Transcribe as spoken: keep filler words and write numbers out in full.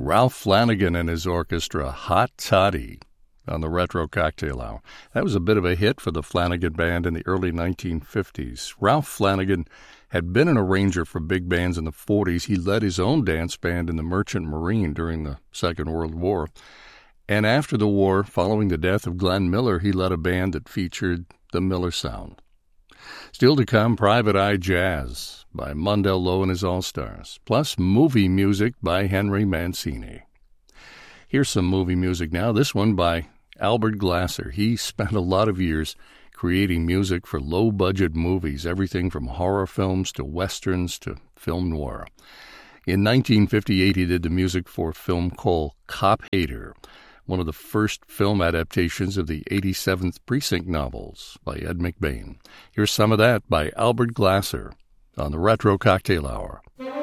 Ralph Flanagan and his orchestra, Hot Toddy, on the Retro Cocktail Hour. That was a bit of a hit for the Flanagan Band in the early nineteen fifties. Ralph Flanagan had been an arranger for big bands in the forties. He led his own dance band in the Merchant Marine during the Second World War. And after the war, following the death of Glenn Miller, he led a band that featured the Miller Sound. Still to come, Private Eye Jazz by Mundell Lowe and his All-Stars, plus movie music by Henry Mancini. Here's some movie music now, this one by Albert Glasser. He spent a lot of years creating music for low-budget movies, everything from horror films to westerns to film noir. In nineteen fifty-eight, he did the music for a film called Cop Hater, one of the first film adaptations of the eighty-seventh Precinct novels by Ed McBain. Here's some of that by Albert Glasser on the Retro Cocktail Hour.